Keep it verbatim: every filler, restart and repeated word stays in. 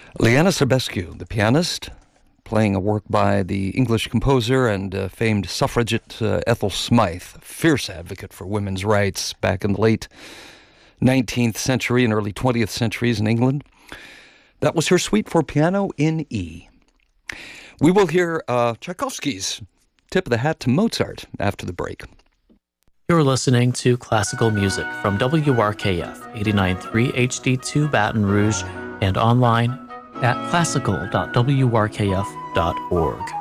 Liana Sebescu, the pianist, playing a work by the English composer and uh, famed suffragette uh, Ethel Smythe, a fierce advocate for women's rights back in the late nineteenth century and early twentieth centuries in England. That was her suite for piano in E. We will hear uh, Tchaikovsky's Tip of the Hat to Mozart after the break. You're listening to classical music from W R K F eighty-nine point three H D two Baton Rouge and online at classical dot w r k f dot org.